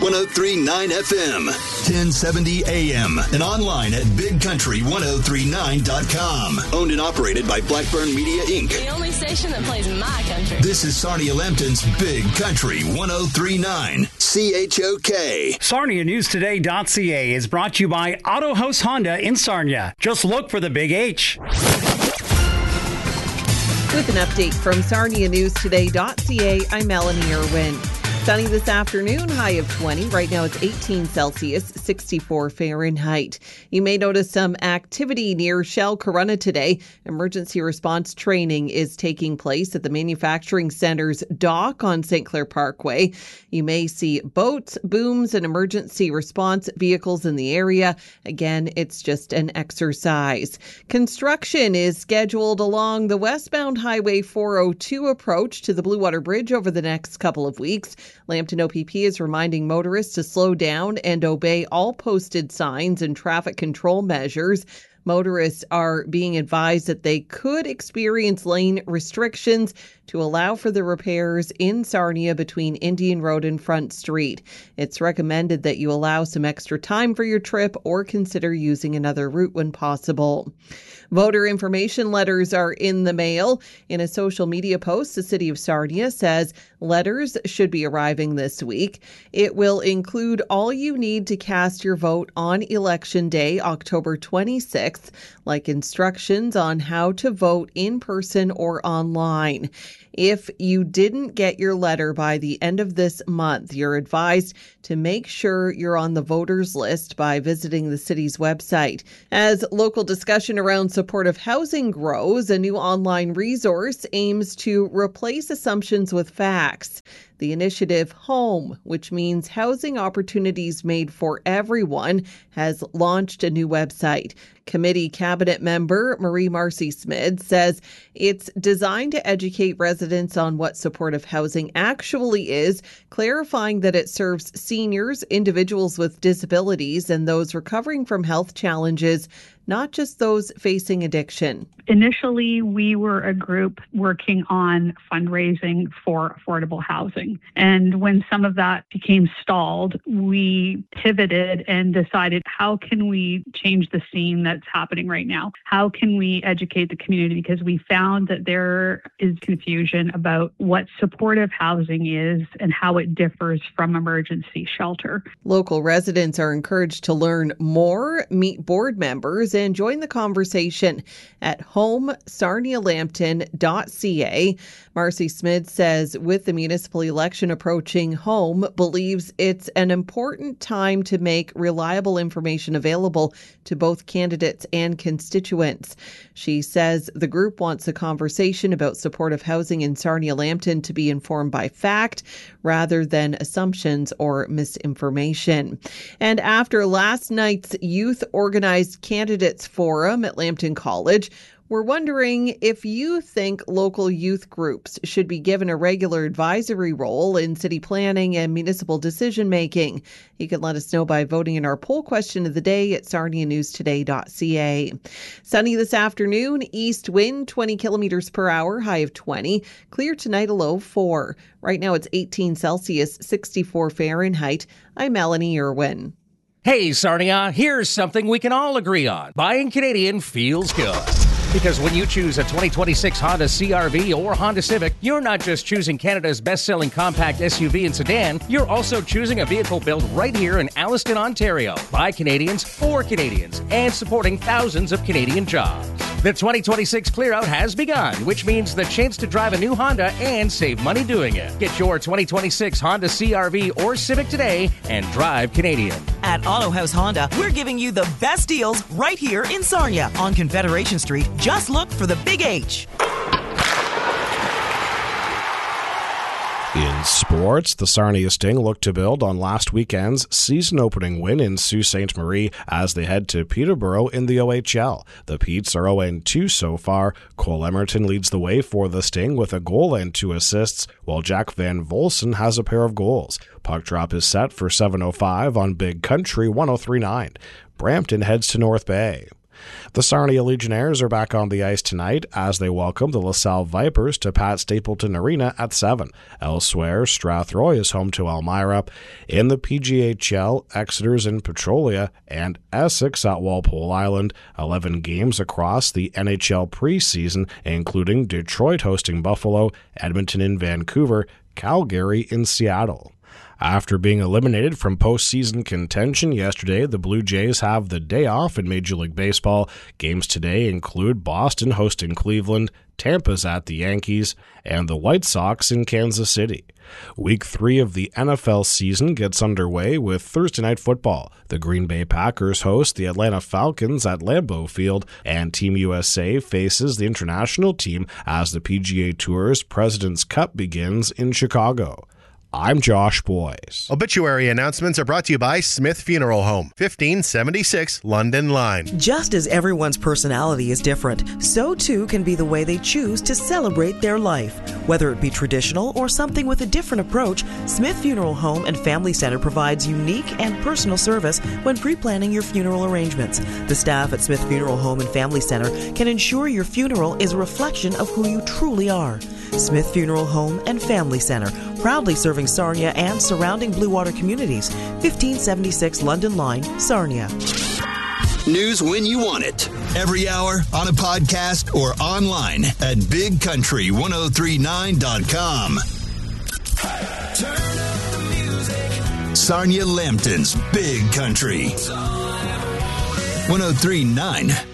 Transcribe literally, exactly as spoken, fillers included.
one oh three point nine F M, ten seventy A M, and online at big country ten thirty-nine dot com. Owned and operated by Blackburn Media, Incorporated. The only station that plays my country. This is Sarnia Lambton's Big Country ten thirty-nine C H O K. Sarnia News Today dot C A is brought to you by Auto House Honda in Sarnia. Just look for the Big H. With an update from Sarnia News Today dot C A, I'm Melanie Irwin. Sunny this afternoon, high of twenty. Right now it's eighteen Celsius, sixty-four Fahrenheit. You may notice some activity near Shell Corunna today. Emergency response training is taking place at the Manufacturing Centre's dock on Saint Clair Parkway. You may see boats, booms, and emergency response vehicles in the area. Again, it's just an exercise. Construction is scheduled along the westbound Highway four oh two approach to the Blue Water Bridge over the next couple of weeks. Lambton O P P is reminding motorists to slow down and obey all posted signs and traffic control measures. Motorists are being advised that they could experience lane restrictions to allow for the repairs in Sarnia between Indian Road and Front Street. It's recommended that you allow some extra time for your trip or consider using another route when possible. Voter information letters are in the mail. In a social media post, the City of Sarnia says letters should be arriving this week. It will include all you need to cast your vote on Election Day, October twenty-sixth, like instructions on how to vote in person or online. If you didn't get your letter by the end of this month, you're advised to make sure you're on the voters list by visiting the city's website. As local discussion around supportive housing grows, a new online resource aims to replace assumptions with facts. The initiative HOME, which means Housing Opportunities Made for Everyone, has launched a new website. Committee cabinet member Marie Marcy Smith says it's designed to educate residents on what supportive housing actually is, clarifying that it serves seniors, individuals with disabilities, and those recovering from health challenges, not just those facing addiction. Initially, we were a group working on fundraising for affordable housing. And when some of that became stalled, we pivoted and decided, how can we change the scene that's happening right now? How can we educate the community? Because we found that there is confusion about what supportive housing is and how it differs from emergency shelter. Local residents are encouraged to learn more, meet board members, and join the conversation at home sarnia lambton dot c a. Marcy Smith says with the municipal election approaching, HOME believes it's an important time to make reliable information available to both candidates and constituents. She says the group wants a conversation about supportive housing in Sarnia Lambton to be informed by fact rather than assumptions or misinformation. And after last night's Youth Organized Candidates Forum at Lambton College, we're wondering if you think local youth groups should be given a regular advisory role in city planning and municipal decision-making. You can let us know by voting in our poll question of the day at sarnia news today dot c a. Sunny this afternoon, east wind twenty kilometers per hour, high of twenty. Clear tonight, a low of four. Right now it's eighteen Celsius, sixty-four Fahrenheit. I'm Melanie Irwin. Hey, Sarnia, here's something we can all agree on. Buying Canadian feels good. Because when you choose a twenty twenty-six Honda C R V or Honda Civic, you're not just choosing Canada's best-selling compact S U V and sedan, you're also choosing a vehicle built right here in Alliston, Ontario, by Canadians for Canadians, and supporting thousands of Canadian jobs. The twenty twenty-six clear-out has begun, which means the chance to drive a new Honda and save money doing it. Get your twenty twenty-six Honda C R V or Civic today and drive Canadian. At Auto House Honda, we're giving you the best deals right here in Sarnia on Confederation Street. Just look for the Big H. In sports, the Sarnia Sting looked to build on last weekend's season-opening win in Sault Ste. Marie as they head to Peterborough in the O H L. The Petes are oh and two so far. Cole Emerton leads the way for the Sting with a goal and two assists, while Jack Van Volsen has a pair of goals. Puck drop is set for seven oh five on Big Country ten thirty-nine. Brampton heads to North Bay. The Sarnia Legionnaires are back on the ice tonight as they welcome the LaSalle Vipers to Pat Stapleton Arena at seven. Elsewhere, Strathroy is home to Elmira. In the P G H L, Exeter's in Petrolia and Essex at Walpole Island. eleven games across the N H L preseason, including Detroit hosting Buffalo, Edmonton in Vancouver, Calgary in Seattle. After being eliminated from postseason contention yesterday, the Blue Jays have the day off in Major League Baseball. Games today include Boston hosting Cleveland, Tampa's at the Yankees, and the White Sox in Kansas City. Week three of the N F L season gets underway with Thursday Night Football. The Green Bay Packers host the Atlanta Falcons at Lambeau Field, and Team U S A faces the international team as the P G A Tour's President's Cup begins in Chicago. I'm Josh Boyce. Obituary announcements are brought to you by Smith Funeral Home, fifteen seventy-six London Line. Just as everyone's personality is different, so too can be the way they choose to celebrate their life. Whether it be traditional or something with a different approach, Smith Funeral Home and Family Center provides unique and personal service when pre-planning your funeral arrangements. The staff at Smith Funeral Home and Family Center can ensure your funeral is a reflection of who you truly are. Smith Funeral Home and Family Center, proudly serving Sarnia and surrounding Blue Water communities. fifteen seventy-six London Line, Sarnia. News when you want it. Every hour on a podcast or online at big country ten thirty-nine dot com. Turn up the music. Sarnia Lambton's Big Country. ten thirty-nine